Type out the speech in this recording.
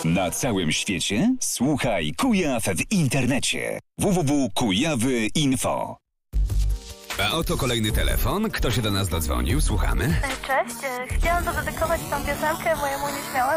Na całym świecie słuchaj Kujaw w internecie. www.kujawy.info. A oto kolejny telefon. Kto się do nas dodzwonił? Słuchamy. Cześć, chciałam zadedykować tą piosenkę mojemu nieśmiałemu